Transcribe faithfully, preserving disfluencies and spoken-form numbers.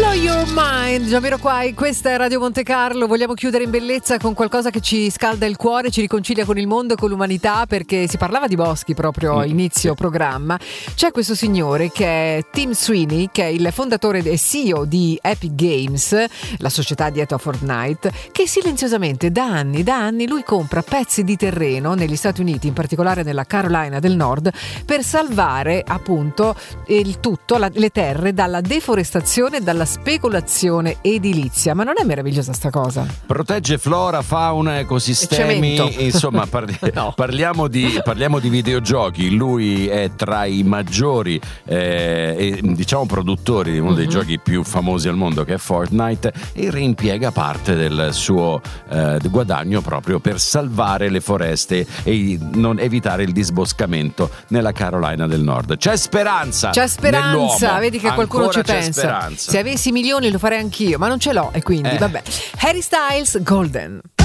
Blow Your Mind, Jamiroquai, questa è Radio Monte Carlo. Vogliamo chiudere in bellezza con qualcosa che ci scalda il cuore, ci riconcilia con il mondo e con l'umanità, perché si parlava di boschi proprio a inizio programma. C'è questo signore che è Tim Sweeney, che è il fondatore e C E O di Epic Games, la società dietro a Fortnite, che silenziosamente da anni, da anni lui compra pezzi di terreno negli Stati Uniti, in particolare nella Carolina del Nord, per salvare appunto il tutto, la, le terre dalla deforestazione e dalla speculazione edilizia. Ma non è meravigliosa sta cosa? Protegge flora, fauna, ecosistemi, insomma parli- no. parliamo, di, parliamo di videogiochi. Lui è tra i maggiori eh, e, diciamo produttori di uno mm-hmm. dei giochi più famosi al mondo, che è Fortnite, e reimpiega parte del suo eh, guadagno proprio per salvare le foreste e non evitare il disboscamento nella Carolina del Nord. C'è speranza, c'è speranza, nell'uomo. Vedi che qualcuno Ancora ci c'è pensa. Speranza. Se avessi milioni lo farei anch'io, ma non ce l'ho, e quindi eh. vabbè. Harry Styles, Golden.